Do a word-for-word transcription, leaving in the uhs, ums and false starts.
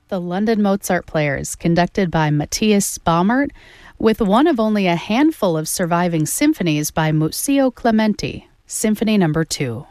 The London Mozart Players, conducted by Matthias Baumert, with one of only a handful of surviving symphonies by Muzio Clementi, Symphony Number Two.